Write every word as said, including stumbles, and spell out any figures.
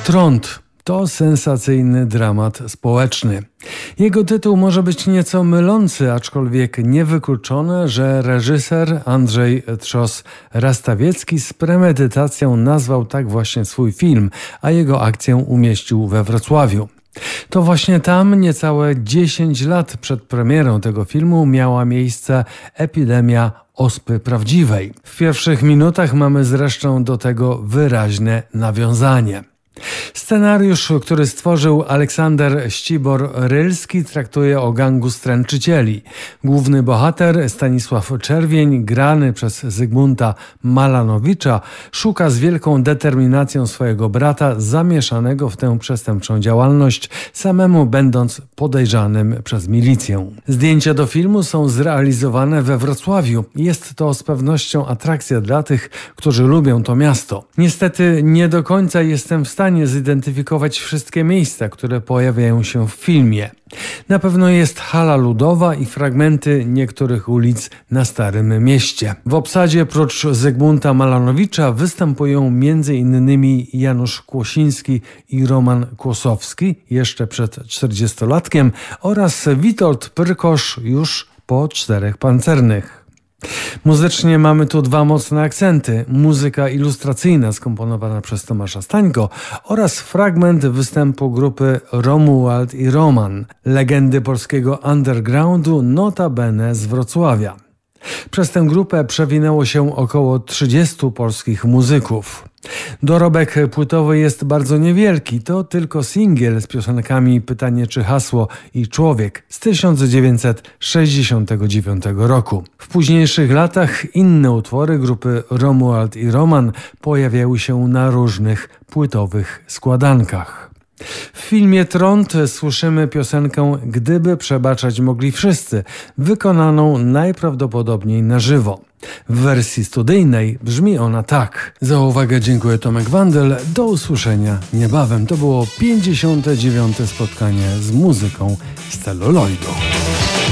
Trąd to sensacyjny dramat społeczny. Jego tytuł może być nieco mylący, aczkolwiek niewykluczone, że reżyser Andrzej Trzos-Rastawiecki z premedytacją nazwał tak właśnie swój film, a jego akcję umieścił we Wrocławiu. To właśnie tam, niecałe dziesięć lat przed premierą tego filmu, miała miejsce epidemia ospy prawdziwej. W pierwszych minutach mamy zresztą do tego wyraźne nawiązanie. Scenariusz, który stworzył Aleksander Ścibor-Rylski, traktuje o gangu stręczycieli. Główny bohater, Stanisław Czerwień, grany przez Zygmunta Malanowicza, szuka z wielką determinacją swojego brata zamieszanego w tę przestępczą działalność, samemu będąc podejrzanym przez milicję. Zdjęcia do filmu są zrealizowane we Wrocławiu. Jest to z pewnością atrakcja dla tych, którzy lubią to miasto. Niestety nie do końca jestem w stanie zidentyfikować wszystkie miejsca, które pojawiają się w filmie. Na pewno jest hala ludowa i fragmenty niektórych ulic na Starym Mieście. W obsadzie prócz Zygmunta Malanowicza występują między innymi Janusz Kłosiński i Roman Kłosowski, jeszcze przed czterdziestolatkiem, oraz Witold Pyrkosz już po Czterech Pancernych. Muzycznie mamy tu dwa mocne akcenty. Muzyka ilustracyjna skomponowana przez Tomasza Stańko oraz fragment występu grupy Romuald i Roman, legendy polskiego undergroundu, notabene z Wrocławia. Przez tę grupę przewinęło się około trzydziestu polskich muzyków. Dorobek płytowy jest bardzo niewielki, to tylko singiel z piosenkami Pytanie czy hasło i Człowiek z tysiąc dziewięćset sześćdziesiątego dziewiątego roku. W późniejszych latach inne utwory grupy Romuald i Roman pojawiały się na różnych płytowych składankach. W filmie Trąd słyszymy piosenkę Gdyby przebaczać mogli wszyscy, wykonaną najprawdopodobniej na żywo. W wersji studyjnej brzmi ona tak. Za uwagę dziękuję, Tomek Wandel. Do usłyszenia niebawem. To było pięćdziesiąte dziewiąte spotkanie z muzyką z celuloidu.